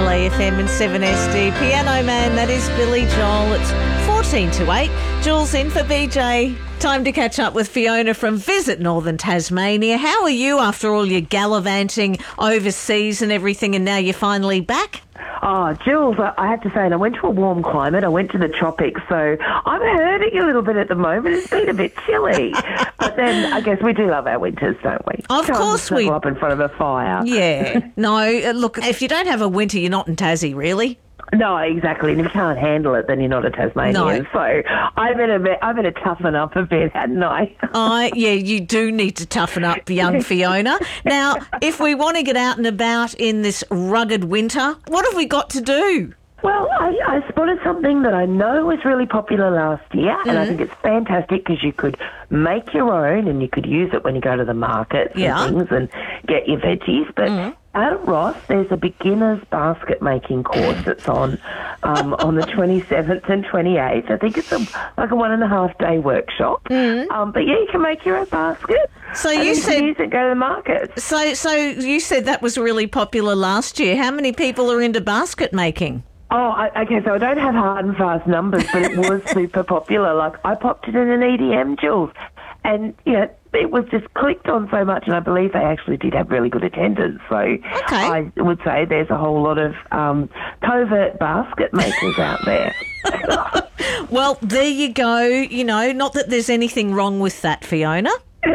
Triple-A FM and 7SD. Piano Man, that is Billy Joel. It's 14 to 8. Jules in for BJ. Time to catch up with Fiona from Visit Northern Tasmania. How are you after all your gallivanting overseas and everything, and now you're finally back? Oh, Jules, I have to say, I went to a warm climate. I went to the tropics, so I'm hurting a little bit at the moment. It's been a bit chilly. But then I guess we do love our winters, don't we? Of course we do. Up in front of a fire. Yeah. No, look, if you don't have a winter, you're not in Tassie, really. No, exactly. And if you can't handle it, then you're not a Tasmanian. No. So I better toughen up a bit, hadn't I? Yeah, you do need to toughen up, young Fiona. Now, if we want to get out and about in this rugged winter, what have we got to do? Well, I spotted something that I know was really popular last year, and I think it's fantastic because you could make your own and you could use it when you go to the market and things and get your veggies. But out at Ross, there's a beginner's basket making course that's on the 27th and 28th. I think it's like a 1.5 day workshop. But yeah, you can make your own basket. So you said use it, go to the market. So you said that was really popular last year. How many people are into basket making? Oh, okay, so I don't have hard and fast numbers, but it was super popular. Like, I popped it in an EDM, Jules, and, you know, it was just clicked on so much, and I believe they actually did have really good attendance. So I would say there's a whole lot of covert basket makers out there. Well, there you go. You know, not that there's anything wrong with that, Fiona.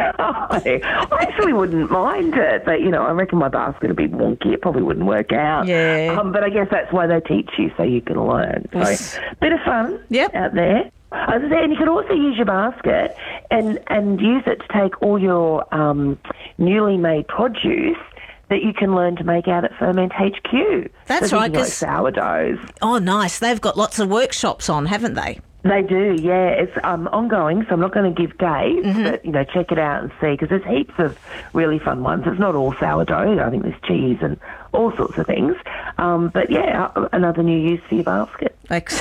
I actually wouldn't mind it, but, you know, I reckon my basket would be wonky. It probably wouldn't work out. Yeah. But I guess that's why they teach you, so you can learn. So, bit of fun out there. And you can also use your basket and use it to take all your newly made produce that you can learn to make out at Ferment HQ. That's right. Like sourdoughs. Oh, nice. They've got lots of workshops on, haven't they? They do, yeah. It's ongoing, so I'm not going to give dates, but, you know, check it out and see, because there's heaps of really fun ones. It's not all sourdough. I think there's cheese and all sorts of things. But, yeah, another new use for your basket.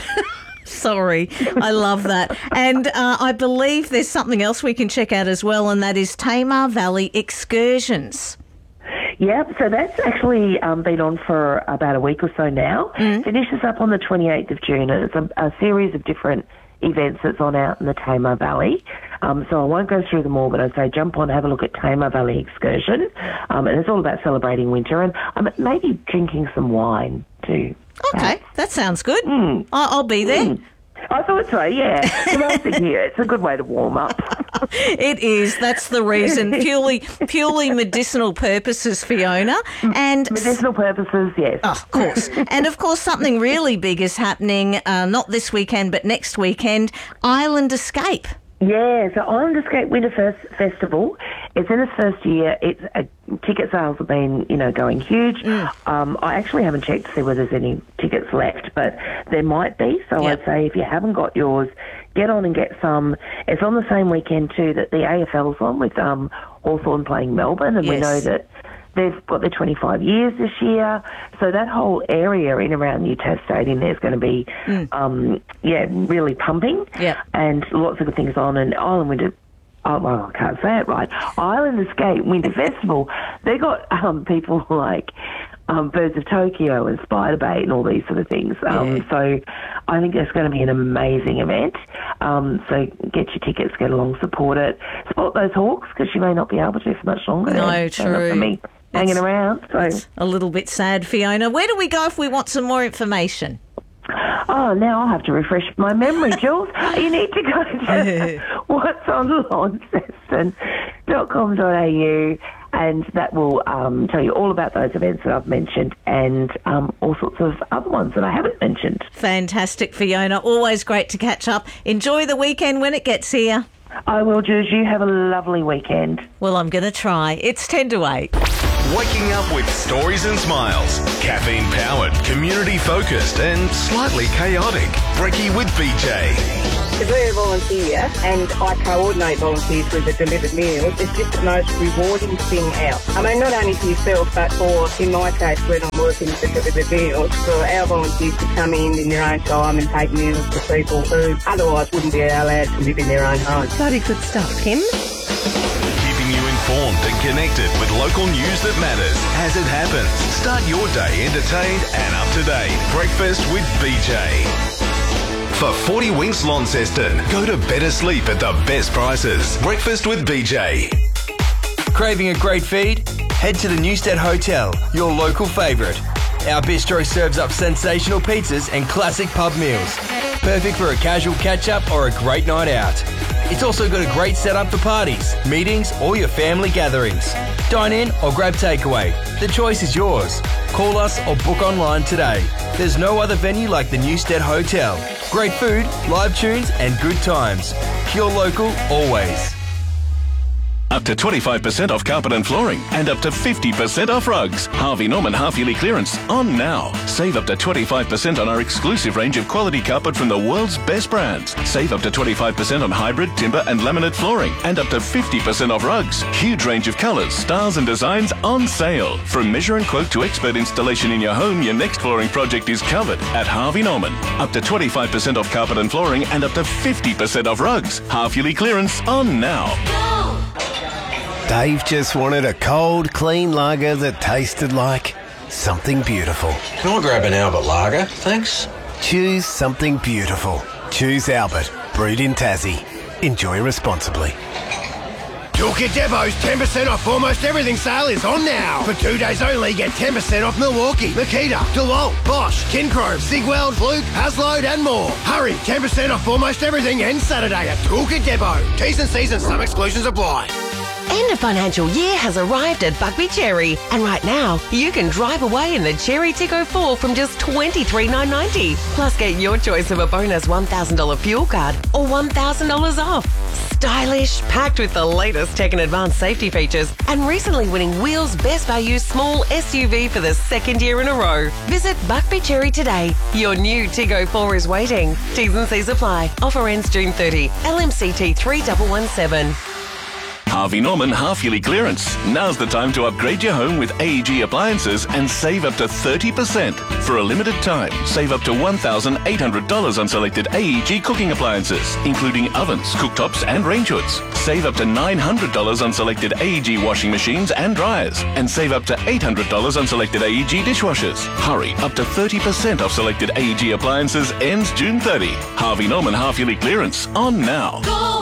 Sorry, I love that. And I believe there's something else we can check out as well, and that is Tamar Valley Excursions. Yeah, so that's actually been on for about a week or so now. Finishes up on the 28th of June, and it's a series of different events that's on out in the Tamar Valley. So I won't go through them all, but I'd say jump on, have a look at Tamar Valley Excursion. And it's all about celebrating winter and maybe drinking some wine too. Okay, that sounds good. I'll be there. I thought so, yeah. It's a good way to warm up. It is. That's the reason. Purely medicinal purposes, Fiona. And medicinal purposes, yes. Oh, of course. And, of course, something really big is happening, not this weekend, but next weekend, Island Escape. Yeah, so Island Escape Winter Festival, it's in its first year. Ticket sales have been, you know, going huge. I actually haven't checked to see whether there's any tickets left, but there might be. So I'd say if you haven't got yours, get on and get some. It's on the same weekend too that the AFL's on with Hawthorn playing Melbourne, and we know that they've got their 25 years this year. So that whole area in around Newtest Stadium there's going to be, really pumping. And lots of good things on. And Island Winter, I can't say it right. Island Escape Winter Festival, they got people like Birds of Tokyo and Spiderbait and all these sort of things. So I think it's going to be an amazing event. So get your tickets, get along, support it. Support those Hawks, because you may not be able to for much longer. No, true. Not for me hanging around. So it's a little bit sad, Fiona. Where do we go if we want some more information? Oh, now I'll have to refresh my memory, Jules. You need to go to whatsonlaunceston.com.au, and that will tell you all about those events that I've mentioned and all sorts of other ones that I haven't mentioned. Fantastic, Fiona. Always great to catch up. Enjoy the weekend when it gets here. I will, Jules. You have a lovely weekend. Well, I'm going to try. It's 10 to 8. Waking up with stories and smiles. Caffeine-powered, community-focused and slightly chaotic. Brekkie with BJ. To be a volunteer, and I coordinate volunteers with the delivered meals, it's just the most rewarding thing out. I mean, not only for yourself, but for, in my case, when I'm working to deliver meals, for our volunteers to come in their own time and take meals for people who otherwise wouldn't be allowed to live in their own home. Bloody good stuff, Kim. Keeping you informed informed and connected with local news that matters as it happens. Start your day entertained and up to date. Breakfast with BJ. For 40 Winks Launceston, go to better sleep at the best prices. Breakfast with BJ. Craving a great feed? Head to the Newstead Hotel, your local favourite. Our bistro serves up sensational pizzas and classic pub meals. Perfect for a casual catch-up or a great night out. It's also got a great setup for parties, meetings, or your family gatherings. Dine in or grab takeaway. The choice is yours. Call us or book online today. There's no other venue like the Newstead Hotel. Great food, live tunes, and good times. Pure local, always. Up to 25% off carpet and flooring and up to 50% off rugs. Harvey Norman half-yearly clearance on now. Save up to 25% on our exclusive range of quality carpet from the world's best brands. Save up to 25% on hybrid, timber and laminate flooring and up to 50% off rugs. Huge range of colours, styles and designs on sale. From measure and quote to expert installation in your home, your next flooring project is covered at Harvey Norman. Up to 25% off carpet and flooring and up to 50% off rugs. Half-yearly clearance on now. Dave just wanted a cold, clean lager that tasted like something beautiful. Can I grab an Albert Lager, thanks? Choose something beautiful. Choose Albert, brewed in Tassie. Enjoy responsibly. Toolkit Depot's 10% off almost everything sale is on now. For 2 days only, get 10% off Milwaukee, Makita, DeWalt, Bosch, Kincrome, Sigweld, Fluke, Hasload and more. Hurry, 10% off almost everything ends Saturday at Toolkit Depot. T's and C's and some exclusions apply. End of financial year has arrived at Buckby Cherry, and right now you can drive away in the Cherry Tico 4 from just $23,990. Plus get your choice of a bonus $1,000 fuel card or $1,000 off. Stylish, packed with the latest tech and advanced safety features, and recently winning Wheels Best Value Small SUV for the second year in a row. Visit Buckby Cherry today. Your new Tigo 4 is waiting. T's and C's apply. Offer ends June 30. LMCT 3117. Harvey Norman half-yearly clearance. Now's the time to upgrade your home with AEG appliances and save up to 30%. For a limited time, save up to $1,800 on selected AEG cooking appliances, including ovens, cooktops and range hoods. Save up to $900 on selected AEG washing machines and dryers, and save up to $800 on selected AEG dishwashers. Hurry, up to 30% off selected AEG appliances ends June 30. Harvey Norman half-yearly clearance on now.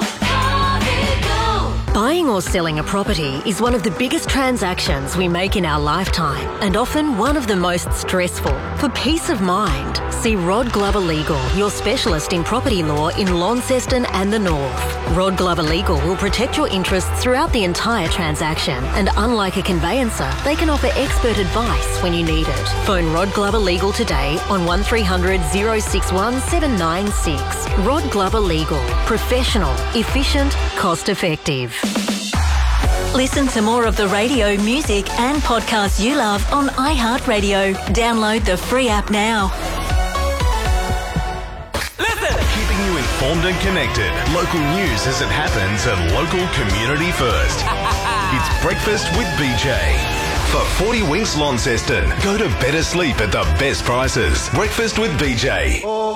Buying or selling a property is one of the biggest transactions we make in our lifetime, and often one of the most stressful. For peace of mind, see Rod Glover Legal, your specialist in property law in Launceston and the North. Rod Glover Legal will protect your interests throughout the entire transaction, and unlike a conveyancer, they can offer expert advice when you need it. Phone Rod Glover Legal today on 1300 061 796. Rod Glover Legal. Professional, efficient, cost-effective. Listen to more of the radio, music and podcasts you love on iHeartRadio. Download the free app now. Keeping you informed and connected. Local news as it happens and local community first. It's Breakfast with BJ. For 40 Winks Launceston, go to better sleep at the best prices. Breakfast with BJ.